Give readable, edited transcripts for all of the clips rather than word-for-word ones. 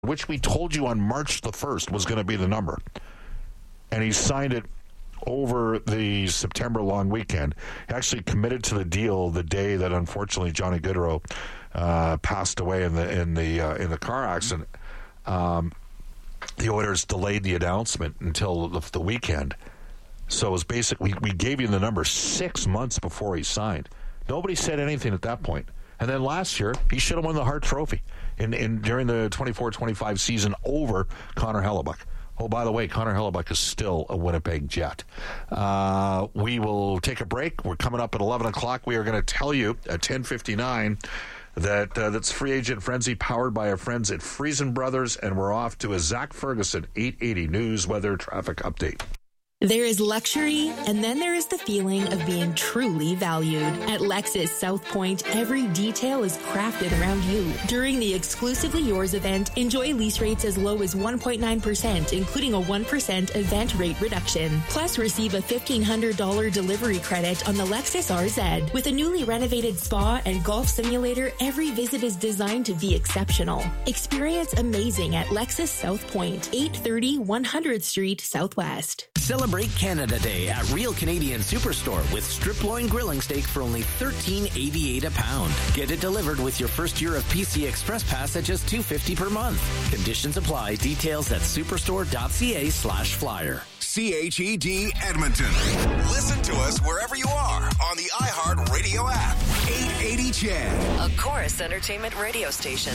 which we told you on March the 1st was going to be the number. And he signed it over the September long weekend. He actually committed to the deal the day that unfortunately Johnny Gaudreau passed away in the car accident. The Oilers delayed the announcement until the weekend. So it was basically, we gave you the number 6 months before he signed. Nobody said anything at that point. And then last year, he should have won the Hart Trophy during the 24-25 season over Connor Hellebuyck. Oh, by the way, Connor Hellebuyck is still a Winnipeg Jet. We will take a break. We're coming up at 11 o'clock. We are going to tell you at 10:59 that's Free Agent Frenzy powered by our friends at Friesen Brothers, and we're off to a Zach Ferguson 880 News Weather Traffic Update. There is luxury, and then there is the feeling of being truly valued. At Lexus South Point, every detail is crafted around you. During the Exclusively Yours event, enjoy lease rates as low as 1.9%, including a 1% event rate reduction. Plus, receive a $1,500 delivery credit on the Lexus RZ. With a newly renovated spa and golf simulator, every visit is designed to be exceptional. Experience amazing at Lexus South Point, 830 100th Street Southwest. Celebrate Canada Day at Real Canadian Superstore with strip loin grilling steak for only $13.88 a pound. Get it delivered with your first year of PC Express Pass at just $2.50 per month. Conditions apply. Details at superstore.ca/flyer. CHED Edmonton. Listen to us wherever you are on the iHeart Radio app. 880 CHED. A Chorus Entertainment radio station.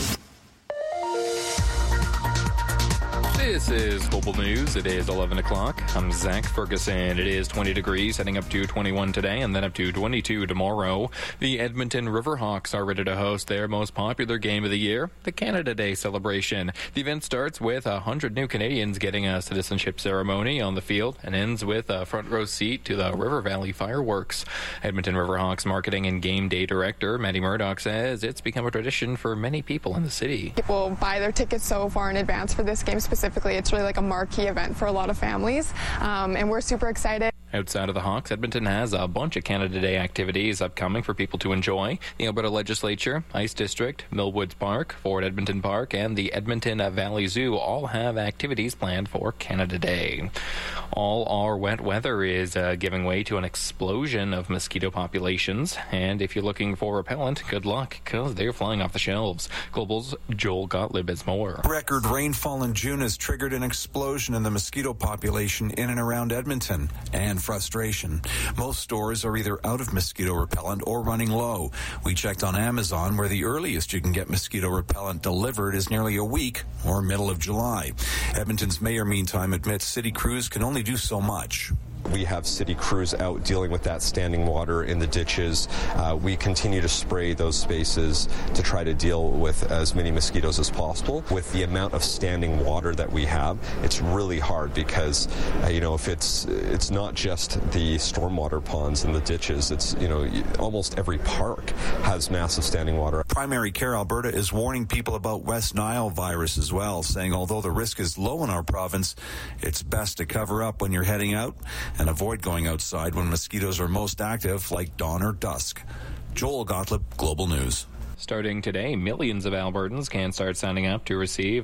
This is Global News. It is 11 o'clock. I'm Zach Ferguson. It is 20 degrees, heading up to 21 today and then up to 22 tomorrow. The Edmonton Riverhawks are ready to host their most popular game of the year, the Canada Day celebration. The event starts with 100 new Canadians getting a citizenship ceremony on the field and ends with a front row seat to the River Valley fireworks. Edmonton Riverhawks marketing and game day director Maddie Murdoch says it's become a tradition for many people in the city. People buy their tickets so far in advance for this game specifically. It's really like a marquee event for a lot of families, and we're super excited. Outside of the Hawks, Edmonton has a bunch of Canada Day activities upcoming for people to enjoy. The Alberta Legislature, Ice District, Millwoods Park, Fort Edmonton Park, and the Edmonton Valley Zoo all have activities planned for Canada Day. All our wet weather is giving way to an explosion of mosquito populations, and if you're looking for repellent, good luck, because they're flying off the shelves. Global's Joel Gottlieb has more. Record rainfall in June has triggered an explosion in the mosquito population in and around Edmonton, and frustration. Most stores are either out of mosquito repellent or running low. We checked on Amazon, where the earliest you can get mosquito repellent delivered is nearly a week, or middle of July. Edmonton's mayor, meantime, admits city crews can only do so much. We have city crews out dealing with that standing water in the ditches. We continue to spray those spaces to try to deal with as many mosquitoes as possible. With the amount of standing water that we have, it's really hard because, if it's not just the stormwater ponds and the ditches, it's, almost every park has massive standing water. Primary Care Alberta is warning people about West Nile virus as well, saying although the risk is low in our province, it's best to cover up when you're heading out and avoid going outside when mosquitoes are most active, like dawn or dusk. Joel Gottlieb, Global News. Starting today, millions of Albertans can start signing up to receive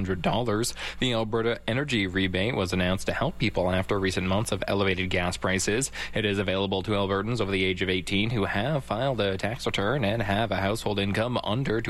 $100. The Alberta Energy Rebate was announced to help people after recent months of elevated gas prices. It is available to Albertans over the age of 18 who have filed a tax return and have a household income under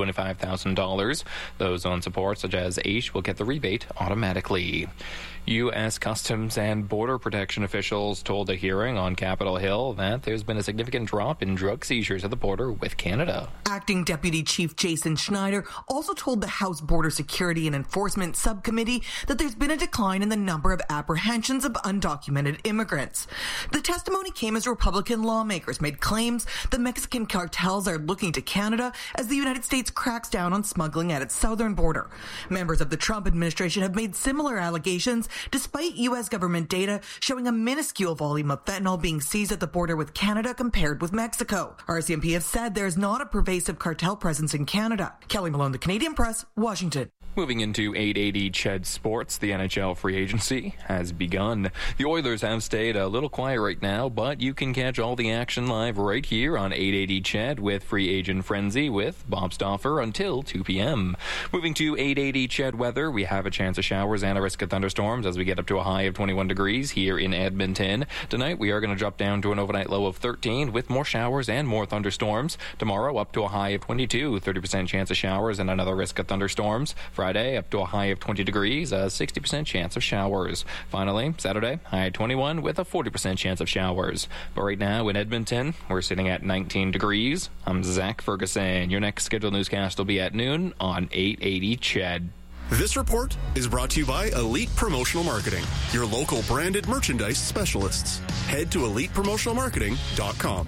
$225,000. Those on support, such as AISH, will get the rebate automatically. U.S. Customs and Border Protection officials told a hearing on Capitol Hill that there's been a significant drop in drug seizures at the border with Canada. Acting Deputy Chief Jason Schneider also told the House Border Security and Enforcement Subcommittee that there's been a decline in the number of apprehensions of undocumented immigrants. The testimony came as Republican lawmakers made claims that Mexican cartels are looking to Canada as the United States cracks down on smuggling at its southern border. Members of the Trump administration have made similar allegations, despite U.S. government data showing a minuscule volume of fentanyl being seized at the border with Canada compared with Mexico. RCMP have said there's not a pervasive cartel presence in Canada. Kelly Malone, The Canadian Press, Washington. Moving into 880 Ched Sports, the NHL free agency has begun. The Oilers have stayed a little quiet right now, but you can catch all the action live right here on 880 Ched with Free Agent Frenzy with Bob Stauffer until 2 p.m. Moving to 880 Ched weather, we have a chance of showers and a risk of thunderstorms as we get up to a high of 21 degrees here in Edmonton. Tonight, we are going to drop down to an overnight low of 13 with more showers and more thunderstorms. Tomorrow, up to a high of 22, 30% chance of showers and another risk of thunderstorms. Friday, up to a high of 20 degrees, a 60% chance of showers. Finally, Saturday, high at 21 with a 40% chance of showers. But right now in Edmonton, we're sitting at 19 degrees. I'm Zach Ferguson. Your next scheduled newscast will be at noon on 880 Ched. This report is brought to you by Elite Promotional Marketing, your local branded merchandise specialists. Head to elitepromotionalmarketing.com.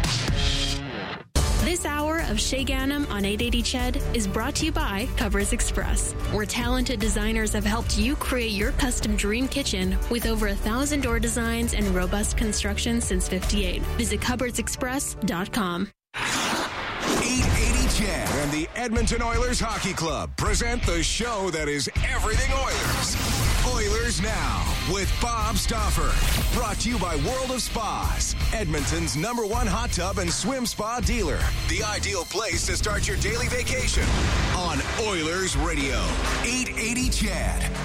This hour of Shay Ganem on 880 Ched is brought to you by Cupboards Express, where talented designers have helped you create your custom dream kitchen with over 1,000 door designs and robust construction since '58. Visit cupboardsexpress.com. 880 Ched and the Edmonton Oilers Hockey Club present the show that is everything Oilers. Oilers Now with Bob Stauffer. Brought to you by World of Spas, Edmonton's #1 hot tub and swim spa dealer. The ideal place to start your daily vacation on Oilers Radio. 880 Ched.